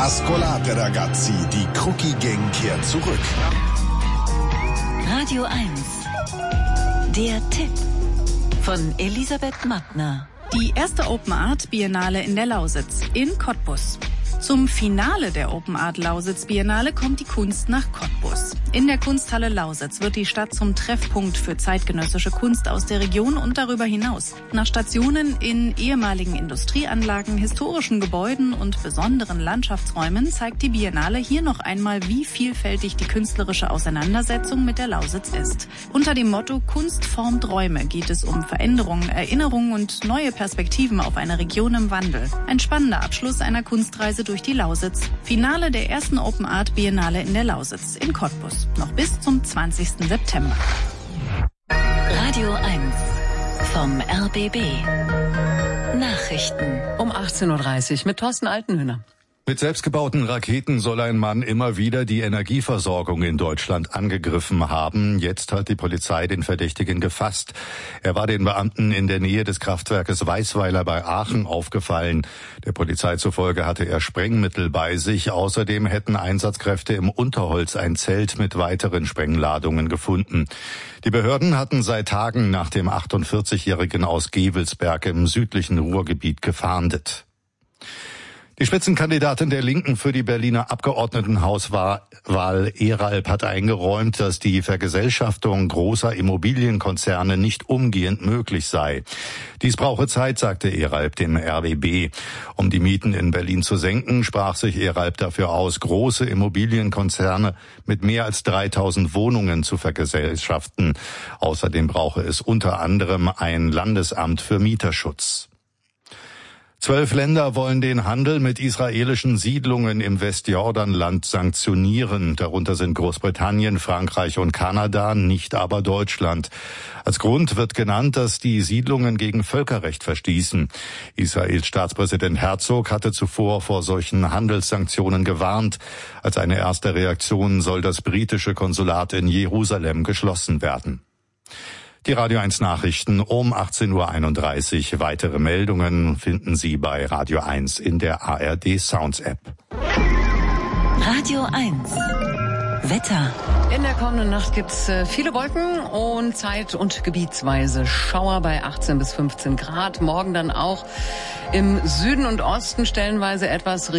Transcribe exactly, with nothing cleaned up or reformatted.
Ascolate ragazzi, die Cookie Gang kehrt zurück. Radio eins. Der Tipp von Elisabeth Mattner. Die erste Open Art Biennale in der Lausitz in Cottbus. Zum Finale der Open Art Lausitz Biennale kommt die Kunst nach Cottbus. In der Kunsthalle Lausitz wird die Stadt zum Treffpunkt für zeitgenössische Kunst aus der Region und darüber hinaus. Nach Stationen in ehemaligen Industrieanlagen, historischen Gebäuden und besonderen Landschaftsräumen zeigt die Biennale hier noch einmal, wie vielfältig die künstlerische Auseinandersetzung mit der Lausitz ist. Unter dem Motto Kunst formt Räume geht es um Veränderungen, Erinnerungen und neue Perspektiven auf eine Region im Wandel. Ein spannender Abschluss einer Kunstreise durch die Lausitz. Finale der ersten Open Art Biennale in der Lausitz in Cottbus. Noch bis zum zwanzigsten September. Radio eins vom R B B. Nachrichten um achtzehn Uhr dreißig mit Thorsten Altenhöhner. Mit selbstgebauten Raketen soll ein Mann immer wieder die Energieversorgung in Deutschland angegriffen haben. Jetzt hat die Polizei den Verdächtigen gefasst. Er war den Beamten in der Nähe des Kraftwerkes Weißweiler bei Aachen aufgefallen. Der Polizei zufolge hatte er Sprengmittel bei sich. Außerdem hätten Einsatzkräfte im Unterholz ein Zelt mit weiteren Sprengladungen gefunden. Die Behörden hatten seit Tagen nach dem achtundvierzigjährigen aus Gevelsberg im südlichen Ruhrgebiet gefahndet. Die Spitzenkandidatin der Linken für die Berliner Abgeordnetenhauswahl Eralp hat eingeräumt, dass die Vergesellschaftung großer Immobilienkonzerne nicht umgehend möglich sei. Dies brauche Zeit, sagte Eralp dem R B B. Um die Mieten in Berlin zu senken, sprach sich Eralp dafür aus, große Immobilienkonzerne mit mehr als dreitausend Wohnungen zu vergesellschaften. Außerdem brauche es unter anderem ein Landesamt für Mieterschutz. Zwölf Länder wollen den Handel mit israelischen Siedlungen im Westjordanland sanktionieren. Darunter sind Großbritannien, Frankreich und Kanada, nicht aber Deutschland. Als Grund wird genannt, dass die Siedlungen gegen Völkerrecht verstießen. Israels Staatspräsident Herzog hatte zuvor vor solchen Handelssanktionen gewarnt. Als eine erste Reaktion soll das britische Konsulat in Jerusalem geschlossen werden. Die Radio eins Nachrichten um achtzehn Uhr einunddreißig. Weitere Meldungen finden Sie bei Radio eins in der A R D Sounds App. Radio eins. Wetter. In der kommenden Nacht gibt's viele Wolken und zeit- und gebietsweise Schauer bei achtzehn bis fünfzehn Grad. Morgen dann auch im Süden und Osten stellenweise etwas